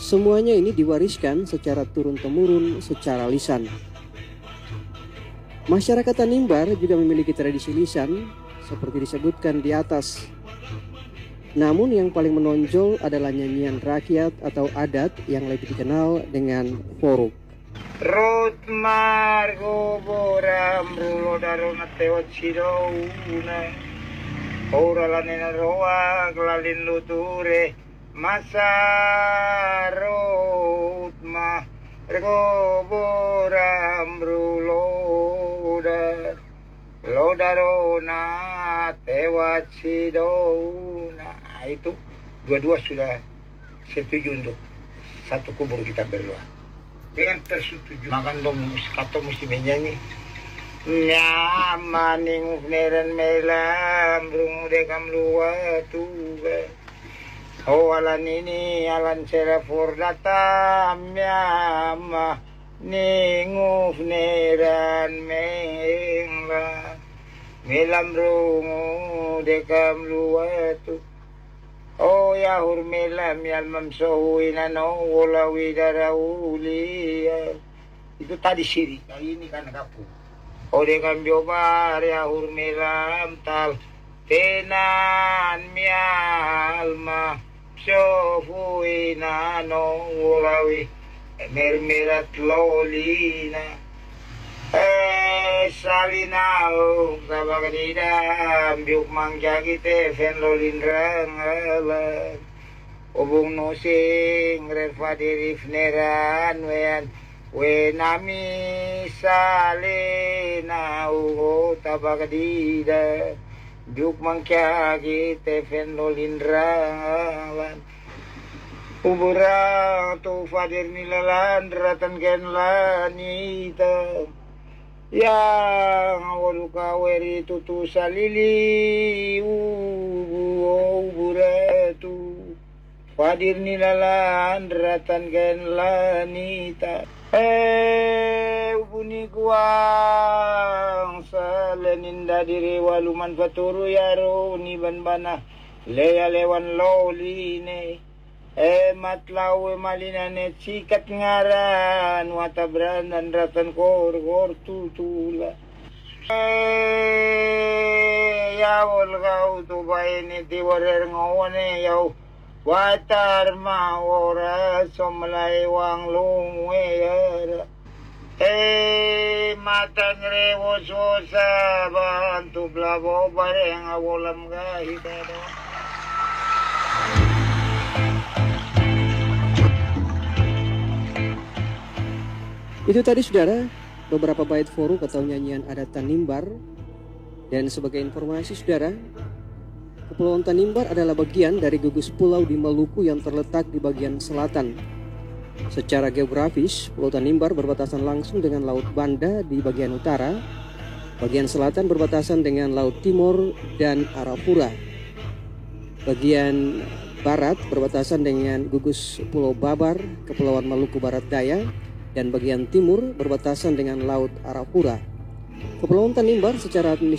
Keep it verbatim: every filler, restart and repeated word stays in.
Semuanya ini diwariskan secara turun-temurun secara lisan. Masyarakat Tanimbar juga memiliki tradisi lisan seperti disebutkan di atas. Namun yang paling menonjol adalah nyanyian rakyat atau adat yang lebih dikenal dengan foruk. Rot margo boram rulo darona tewat sidouna ora lanena roa glalin luture masa rot ma rgo boram rulo dar lo darona tewat sidouna. Itu dua-dua sudah setuju untuk satu kubur kita berdua. Dengan tersetuju makan dong kata mesti menyanyi nyamaning neren melam rung dekam luar tuba oh alan ini alan serafur datam nyama ninguf neran mengla melam rung dekam luar tuba oh ya hurmelam yal mamsohuina no wala widarauli. Itu tadi siri kali ini kan kapu oh de cambio bar ya hurmelam tal tenan mialma sohuina no wala wi mermerat lolina eh salinao sabagadidam biuk mangjagi te fen lolindrang alan obung nosing refadirif neran wean we nami salinao tabagadida biuk mangjagi te fen lolindrang alan ubura tu fadir nilalan ratan ken lanita yang waluka weri tutu salili uburatu fadir nilalan ratan gen lanita eh ubuni kuang saleninda diri waluman faturu yaro ni ban bana leya lewan loline eh matlawe malinane sikat ngaran watabran dan ratan kor kor tutula eh yawol kau tu baini tiwarer ngawane yaw watar mawora somlai wang lumwe yara eh matan rewo sosa bantu blabo bareng awolam gahita do. Itu tadi saudara beberapa bait foruk atau nyanyian adat Tanimbar. Dan sebagai informasi saudara, Kepulauan Tanimbar adalah bagian dari gugus pulau di Maluku yang terletak di bagian selatan. Secara geografis, Pulau Tanimbar berbatasan langsung dengan Laut Banda di bagian utara, bagian selatan berbatasan dengan Laut Timur dan Arafura. Bagian barat berbatasan dengan gugus Pulau Babar, Kepulauan Maluku Barat Daya, dan bagian timur berbatasan dengan Laut Arafura. Kepulauan Tanimbar secara administratif